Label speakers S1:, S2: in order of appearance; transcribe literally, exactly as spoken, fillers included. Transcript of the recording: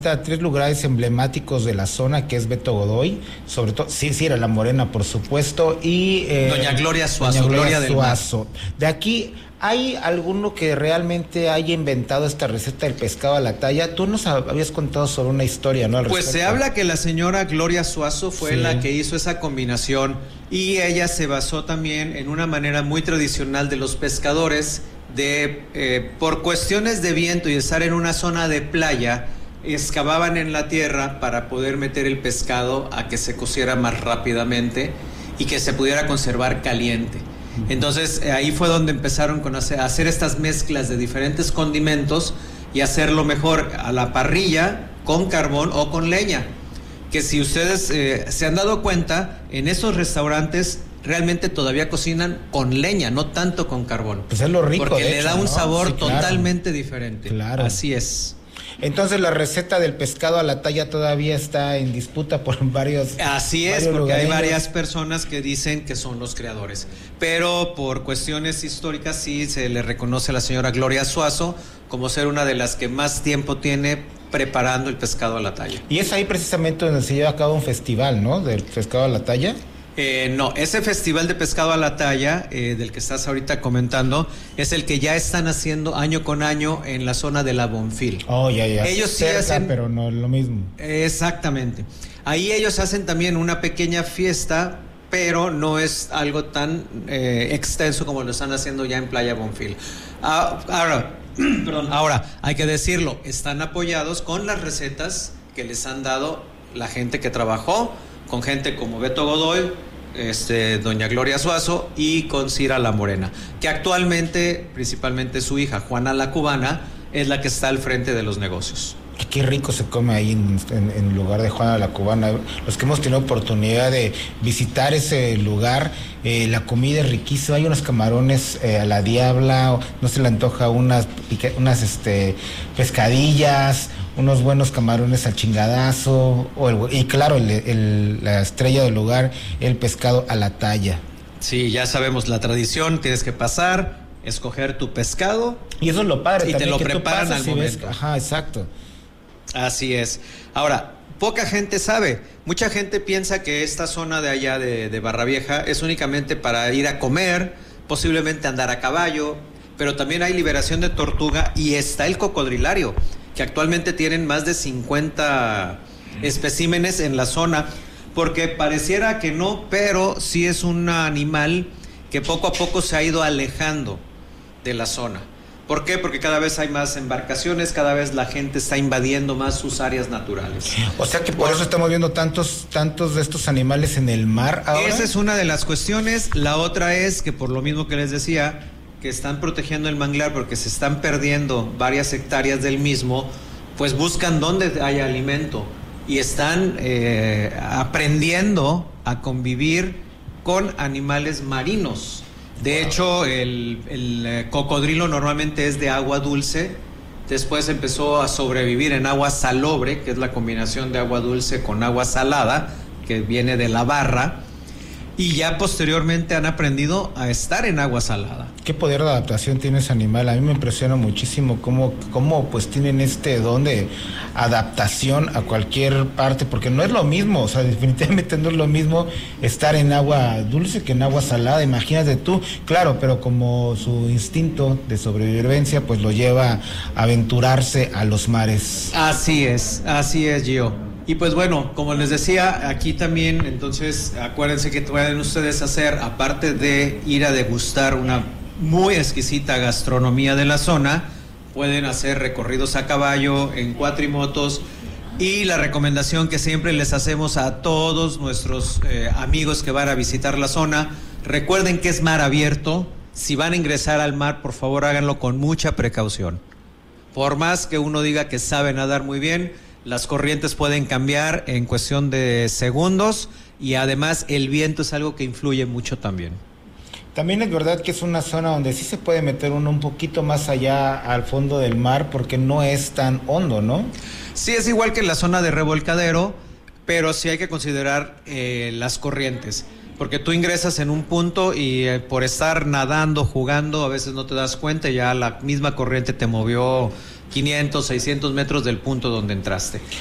S1: a tres lugares emblemáticos de la zona, que es Beto Godoy, sobre todo, sí, sí, era La Morena, por supuesto, y...
S2: Eh, Doña Gloria Suazo,
S1: Doña
S2: Gloria,
S1: Gloria Suazo. De aquí, ¿hay alguno que realmente haya inventado esta receta del pescado a la talla? Tú nos habías contado sobre una historia, ¿no? Al
S2: pues
S1: respecto.
S2: Se habla que la señora Gloria Suazo fue sí. la que hizo esa combinación, y ella se basó también en una manera muy tradicional de los pescadores, de eh, por cuestiones de viento y estar en una zona de playa, excavaban en la tierra para poder meter el pescado a que se cociera más rápidamente y que se pudiera conservar caliente. Entonces ahí fue donde empezaron con hacer, a hacer estas mezclas de diferentes condimentos y hacerlo mejor a la parrilla, con carbón o con leña, que si ustedes eh, se han dado cuenta, en esos restaurantes realmente todavía cocinan con leña, no tanto con carbón.
S1: Pues es lo rico,
S2: porque
S1: de
S2: le
S1: hecho,
S2: da un
S1: ¿no?
S2: sabor
S1: Sí, claro.
S2: totalmente diferente.
S1: Claro.
S2: Así es.
S1: Entonces la receta del pescado a la talla todavía está en disputa por varios.
S2: Así es, porque lugareños. Hay varias personas que dicen que son los creadores, pero por cuestiones históricas sí se le reconoce a la señora Gloria Suazo como ser una de las que más tiempo tiene preparando el pescado a la talla.
S1: Y es ahí precisamente donde se lleva a cabo un festival, ¿no? Del pescado a la talla.
S2: Eh, no, ese festival de pescado a la talla, eh, del que estás ahorita comentando, es el que ya están haciendo año con año en la zona de la Bonfil.
S1: Oh, ya, ya.
S2: Ellos
S1: cerca,
S2: sí hacen,
S1: pero no es lo mismo.
S2: Exactamente. Ahí ellos hacen también una pequeña fiesta, pero no es algo tan eh, extenso como lo están haciendo ya en Playa Bonfil. Ah, ahora, perdón, ahora, hay que decirlo, están apoyados con las recetas que les han dado la gente que trabajó, con gente como Beto Godoy, este, Doña Gloria Suazo y con Cira La Morena, que actualmente, principalmente su hija, Juana la Cubana, es la que está al frente de los negocios.
S1: Qué rico se come ahí en, en, en lugar de Juana la Cubana. Los que hemos tenido oportunidad de visitar ese lugar, eh, la comida es riquísima. Hay unos camarones eh, a la diabla, no se le antoja unas, unas este, pescadillas, unos buenos camarones al chingadazo, o el, y claro, el, el, la estrella del lugar, el pescado a la talla.
S2: Sí, ya sabemos la tradición, tienes que pasar, escoger tu pescado.
S1: Y eso es lo padre
S2: y
S1: también,
S2: te lo
S1: que
S2: preparan
S1: tú
S2: al momento.
S1: Ves, ajá, exacto.
S2: Así es. Ahora, poca gente sabe, mucha gente piensa que esta zona de allá de, de Barra Vieja es únicamente para ir a comer, posiblemente andar a caballo, pero también hay liberación de tortuga y está el cocodrilario, que actualmente tienen más de cincuenta especímenes en la zona, porque pareciera que no, pero sí es un animal que poco a poco se ha ido alejando de la zona. ¿Por qué? Porque cada vez hay más embarcaciones, cada vez la gente está invadiendo más sus áreas naturales.
S1: O sea que por bueno, eso estamos viendo tantos, tantos de estos animales en el mar ahora.
S2: Esa es una de las cuestiones. La otra es que, por lo mismo que les decía, que están protegiendo el manglar porque se están perdiendo varias hectáreas del mismo, pues buscan dónde haya alimento y están eh, aprendiendo a convivir con animales marinos. De wow. hecho, el, el cocodrilo normalmente es de agua dulce, después empezó a sobrevivir en agua salobre, que es la combinación de agua dulce con agua salada, que viene de la barra, y ya posteriormente han aprendido a estar en agua salada.
S1: ¿Qué poder de adaptación tiene ese animal? A mí me impresiona muchísimo cómo, cómo pues tienen este don de adaptación a cualquier parte, porque no es lo mismo, o sea, definitivamente no es lo mismo estar en agua dulce que en agua salada, imagínate tú, claro, pero como su instinto de sobrevivencia pues lo lleva a aventurarse a los mares.
S2: Así es, así es, Gio. Y pues bueno, como les decía, aquí también, entonces, acuérdense que pueden ustedes hacer, aparte de ir a degustar una muy exquisita gastronomía de la zona, pueden hacer recorridos a caballo, en cuatrimotos, y la recomendación que siempre les hacemos a todos nuestros eh, amigos que van a visitar la zona, recuerden que es mar abierto. Si van a ingresar al mar, por favor háganlo con mucha precaución. Por más que uno diga que sabe nadar muy bien, las corrientes pueden cambiar en cuestión de segundos y además el viento es algo que influye mucho también.
S1: También es verdad que es una zona donde sí se puede meter uno un poquito más allá al fondo del mar porque no es tan hondo, ¿no?
S2: Sí, es igual que la zona de Revolcadero, pero sí hay que considerar eh, las corrientes. Porque tú ingresas en un punto y eh, por estar nadando, jugando, a veces no te das cuenta y ya la misma corriente te movió quinientos, seiscientos metros del punto donde entraste.